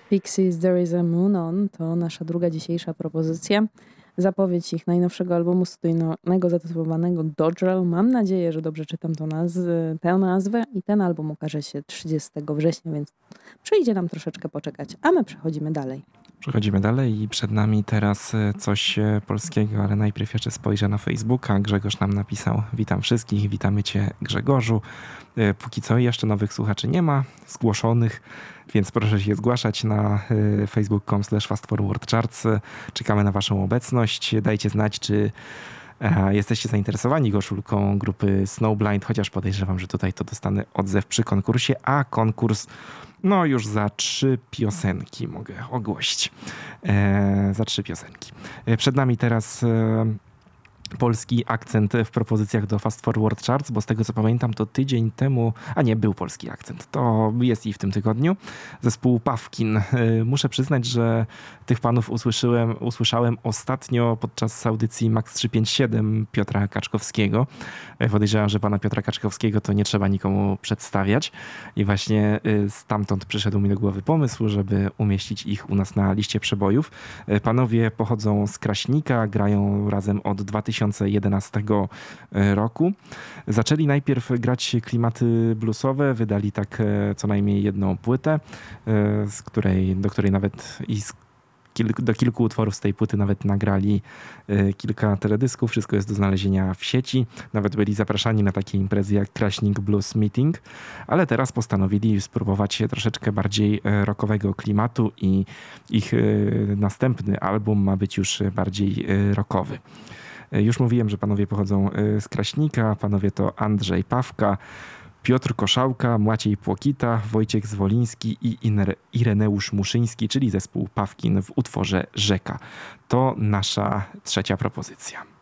Pixies There Is a Moon On to nasza druga dzisiejsza propozycja. Zapowiedź ich najnowszego albumu studyjnego zatytułowanego Dodgerel. Mam nadzieję, że dobrze czytam tę nazwę i ten album ukaże się 30 września, więc przyjdzie nam troszeczkę poczekać, a my przechodzimy dalej. Przechodzimy dalej i przed nami teraz coś polskiego, ale najpierw jeszcze spojrzę na Facebooka. Grzegorz nam napisał: witam wszystkich, witamy cię Grzegorzu. Póki co jeszcze nowych słuchaczy nie ma zgłoszonych, więc proszę się zgłaszać na facebook.com/fastforwardcharts. Czekamy na waszą obecność. Dajcie znać, czy jesteście zainteresowani koszulką grupy Snowblind, chociaż podejrzewam, że tutaj to dostanę odzew przy konkursie, a konkurs już za 3 piosenki mogę ogłosić. Za 3 piosenki. Przed nami teraz polski akcent w propozycjach do Fast Forward Charts, bo z tego co pamiętam to tydzień temu, był polski akcent, to jest i w tym tygodniu, zespół Pawkin. Muszę przyznać, że tych panów usłyszałem ostatnio podczas audycji Max 357 Piotra Kaczkowskiego. Podejrzewam, że pana Piotra Kaczkowskiego to nie trzeba nikomu przedstawiać i właśnie stamtąd przyszedł mi do głowy pomysł, żeby umieścić ich u nas na liście przebojów. Panowie pochodzą z Kraśnika, grają razem od 2011 roku. Zaczęli najpierw grać klimaty bluesowe, wydali tak co najmniej jedną płytę, do której nawet do kilku utworów z tej płyty nawet nagrali kilka teledysków. Wszystko jest do znalezienia w sieci. Nawet byli zapraszani na takie imprezy jak Kraśnik Blues Meeting, ale teraz postanowili spróbować troszeczkę bardziej rockowego klimatu i ich następny album ma być już bardziej rockowy. Już mówiłem, że panowie pochodzą z Kraśnika. Panowie to Andrzej Pawka, Piotr Koszałka, Maciej Płokita, Wojciech Zwoliński i Ireneusz Muszyński, czyli zespół Pawkin w utworze Rzeka. To nasza trzecia propozycja.